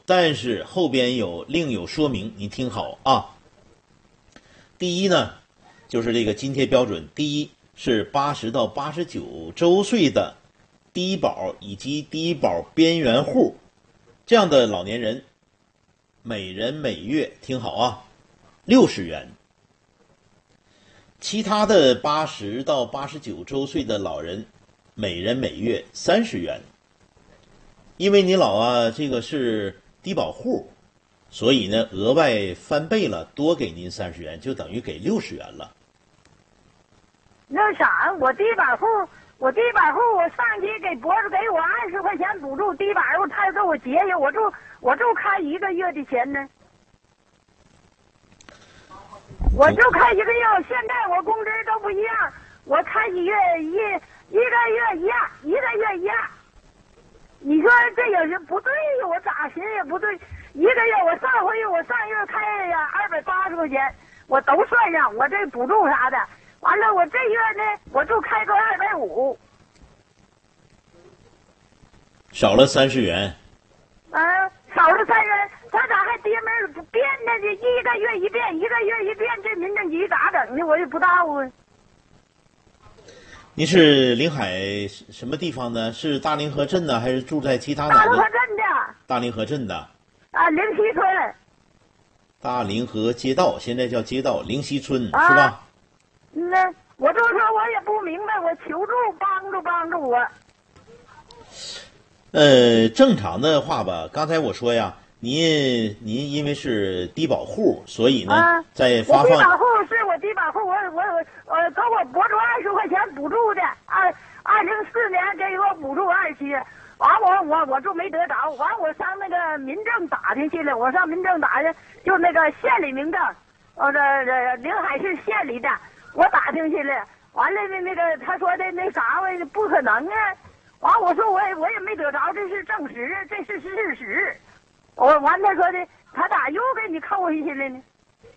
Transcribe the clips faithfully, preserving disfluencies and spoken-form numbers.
但是后边有另有说明，你听好啊。第一呢，就是这个津贴标准，第一是八十到八十九周岁的低保以及低保边缘户这样的老年人，每人每月听好啊，六十元。其他的八十到八十九周岁的老人，每人每月三十元。因为你老啊，这个是低保户，所以呢，额外翻倍了，多给您三十元，就等于给六十元了。 那啥，我低保户，我低保户，我上级给博士给我二十块钱补助，低保户他给我节约，我就我就开一个月的钱呢。我就开一个月，现在我工资都不一样，我开一月一一个月一样，一个月一样。你说这有些不对呀，我咋寻也不对。一个月我上回我上月开呀二百八十块钱，我都算上，我这补助啥的。完了，我这月呢，我就开个二百五， 少了三十元。 啊，少了三元，他咋还跌门不变呢？这一个月一变，一个月一变，这民政局咋整的？我也不知道啊。 您是临海什么地方呢？是大凌河镇呢，还是住在其他哪个？ 大凌河镇的。 大凌河镇的。 啊，灵溪村。 大凌河街道现在叫街道，灵溪村、 啊、 是吧？ 嗯呢，我就说我也不明白，我求助帮助帮助我。 呃，正常的话吧，刚才我说呀，您您因为是低保户，所以呢， 啊、 在发放。 我低保户是我低保户，我我我我给我拨出二十块钱补助的，二二零四年给我补助二期，完我我我就没得着，完我上那个民政打听去了，我上民政打听，就那个县里民政，呃这这临海市县里的，我打听去了，完了那那个他说的那啥玩意不可能啊。完，我说我也我也没得着，这是证实，这是事实。我完他说的，他咋又给你扣回去了呢？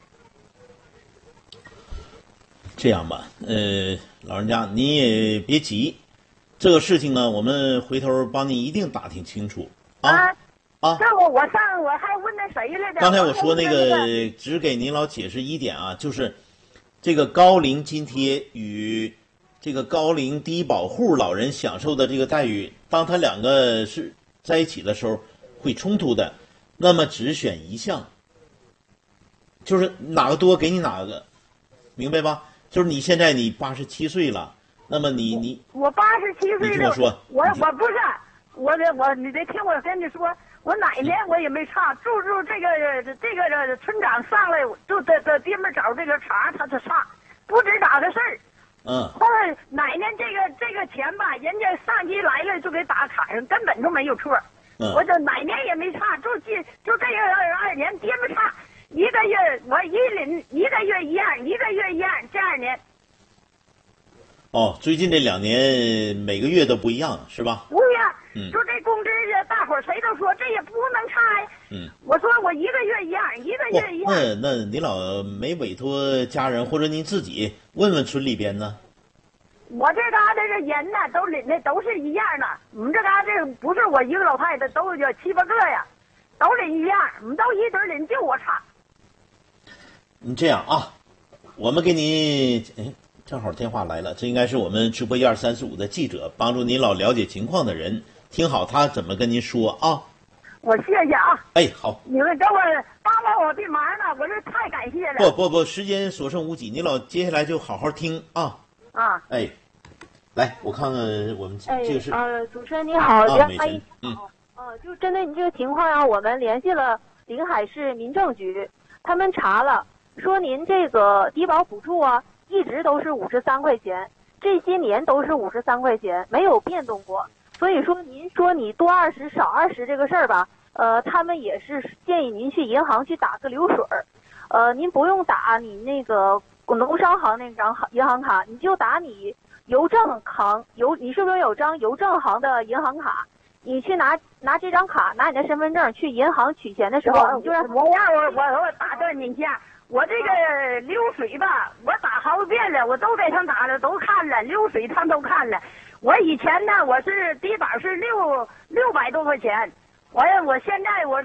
这样吧，呃，老人家你也别急，这个事情呢，我们回头帮你一定打听清楚啊啊！ 啊这我我上我还问那谁来着？ 刚才我说那个个，只给您老解释一点啊，就是这个高龄津贴与这个高龄低保户老人享受的这个待遇，当他两个是在一起的时候会冲突的，那么只选一项，就是哪个多给你哪个，明白吧？就是你现在你八十七岁了，那么你你我八十七岁了， 你听我说， 我我不是我得我你得听我跟你说，我哪年我也没差，住住这个这个村长上来就在在地面找这个茬，他就差，不知咋个事儿。 嗯， 后来哪年这个这个钱吧，人家上级来了就给打卡上，根本就没有错。 嗯， 我就哪年也没差，就记就这个二二年跌不差，一个月我一领一个月一样，一个月一样，这二年。 哦，最近这两年每个月都不一样，是吧？ 不呀， 嗯， 就这工资，大伙儿谁都说这也不能差呀。 嗯， 我说我一个月一样，一个月一样。 那那您老没委托家人或者您自己问问村里边呢？ 我这嘎达这人呢，都领的都是一样的。我们这嘎达这不是我一个老太太，都有七八个呀，都领一样，我们都一堆领，就我差。 你这样啊，我们给你，哎，正好电话来了，这应该是我们直播一二三四五的记者，帮助您老了解情况的人，听好他怎么跟您说啊。 我谢谢啊。 哎，好。 你们给我帮帮我的忙呢，我这太感谢了。 不不不，时间所剩无几，你老接下来就好好听啊。 啊。 哎，来，我看看我们这个是。 哎、呃，主持人你好， 啊， 阿姨嗯。 呃，就针对你这个情况呀，我们联系了临海市民政局，他们查了，说您这个低保补助啊，一直都是五十三块钱，这些年都是五十三块钱，没有变动过。所以说，您说你多二十少二十这个事儿吧，呃，他们也是建议您去银行去打个流水儿，呃，您不用打你那个农商行那张银行卡，你就打你邮政行邮，你是不是有张邮政行的银行卡？你去拿拿这张卡，拿你的身份证去银行取钱的时候，你就让我让我我我打断你一下，我这个流水吧，我打好几遍了，我都给他们打了，都看了流水，他们都看了。我以前呢，我是低保是六六百多块钱，我我现在我。